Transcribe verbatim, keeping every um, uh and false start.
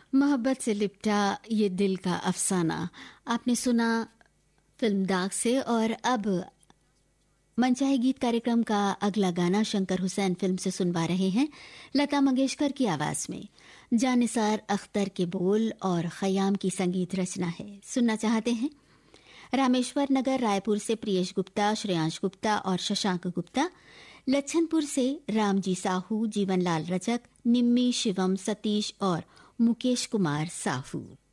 मोहब्बत से लिपटा ये दिल का अफसाना आपने सुना फिल्म दाग से। और अब मनचाहे गीत कार्यक्रम का अगला गाना शंकर हुसैन फिल्म से सुनवा रहे हैं, लता मंगेशकर की आवाज में। जानिसार अख्तर के बोल और खयाम की संगीत रचना है। सुनना चाहते हैं रामेश्वर नगर रायपुर से प्रियेश गुप्ता, श्रेयांश गुप्ता और शशांक गुप्ता, लच्छनपुर से रामजी साहू, जीवनलाल रजक, निम्मी, शिवम, सतीश और मुकेश कुमार साहू।